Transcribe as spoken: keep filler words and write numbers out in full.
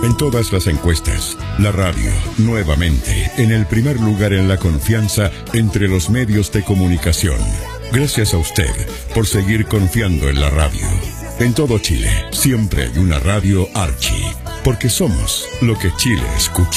En todas las encuestas, la radio, nuevamente, en el primer lugar en la confianza entre los medios de comunicación. Gracias a usted por seguir confiando en la radio. En todo Chile, siempre hay una radio Archi, porque somos lo que Chile escucha.